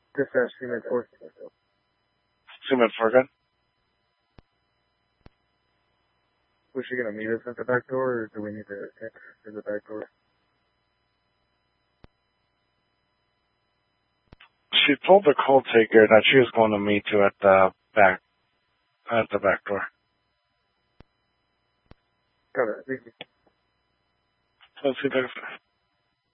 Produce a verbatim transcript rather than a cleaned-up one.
Dispatch Cement four. Cement four, good. Was she going to meet us at the back door, or do we need to enter through the back door? She told the call taker that she was going to meet you at the back, at the back door. Got it. Thank you. Let's see if I can